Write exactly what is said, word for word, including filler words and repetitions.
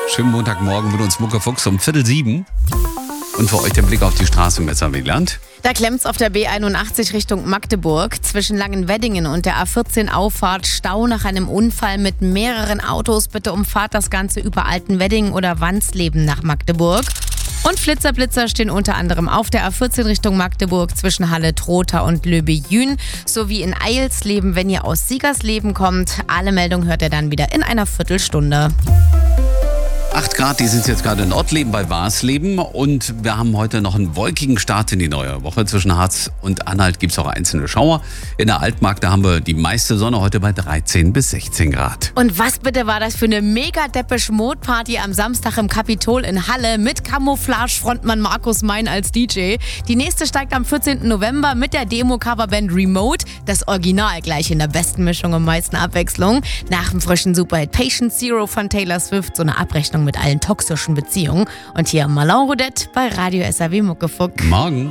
Schönen Montagmorgen mit uns Muckefuchs um Viertel sieben. Und für euch der Blick auf die Straße im S R W-Land. Da klemmt's auf der B einundachtzig Richtung Magdeburg. Zwischen Langenweddingen und der A vierzehn Auffahrt Stau nach einem Unfall mit mehreren Autos. Bitte umfahrt das Ganze über Altenweddingen oder Wansleben nach Magdeburg. Und Flitzer-Blitzer stehen unter anderem auf der A vierzehn Richtung Magdeburg zwischen Halle-Trotha und Löbe-Jün sowie in Eilsleben, wenn ihr aus Siegersleben kommt. Alle Meldungen hört ihr dann wieder in einer Viertelstunde. acht Grad, die sind jetzt gerade in Ottleben bei Warsleben und wir haben heute noch einen wolkigen Start in die neue Woche. Zwischen Harz und Anhalt gibt es auch einzelne Schauer. In der Altmark, da haben wir die meiste Sonne heute bei dreizehn bis sechzehn Grad. Und was bitte war das für eine mega Depeche Mode Party am Samstag im Kapitol in Halle mit Camouflage-Frontmann Markus Mein als D J. Die nächste steigt am vierzehnten November mit der Demo-Coverband Remote. Das Original gleich in der besten Mischung und meisten Abwechslung. Nach dem frischen Superhit Patient Zero von Taylor Swift so eine Abrechnung mit allen toxischen Beziehungen. Und hier Malin Rodette bei Radio S R W Muckefuck. Morgen.